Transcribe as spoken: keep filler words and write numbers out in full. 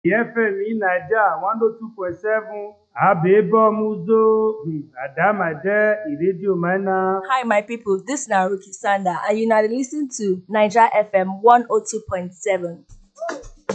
F M in Naija one oh two point seven Abebo Muzo Adamade Radio Mana. Hi my people, this na Ruki Sanda and you na dey lis ten to Naija F M one oh two point seven.